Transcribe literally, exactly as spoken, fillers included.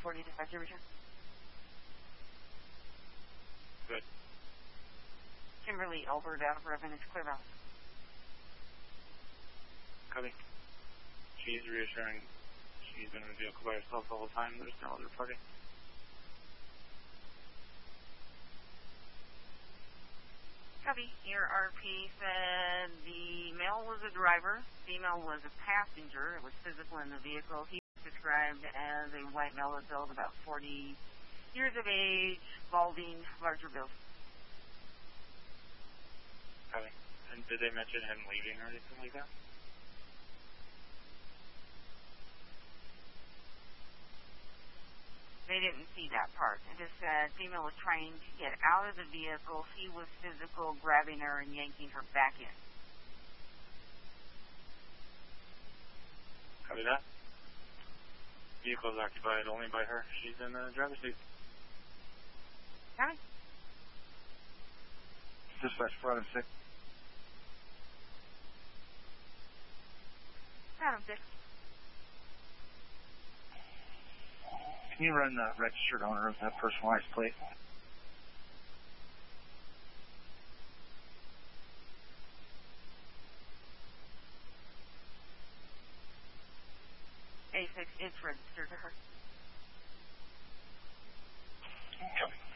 forty to five, return. Good. Kimberly Albert out of Revenant, clear out. Copy. She's reassuring she's been in the vehicle by herself the whole time. There's no other party. Copy. Your R P said the male was a driver, female was a passenger. It was physical in the vehicle. He was described as a white male adult, about forty years of age, balding, larger build. Copy. And did they mention him leaving or anything like that? They didn't see that part. It just said female was trying to get out of the vehicle. He was physical, grabbing her and yanking her back in. Copy that. Vehicle is occupied only by her. She's in the driver's seat. Copy. Dispatch four out of six. Adam six. Can you run the registered owner of that personalized plate? A six is registered to her. Okay.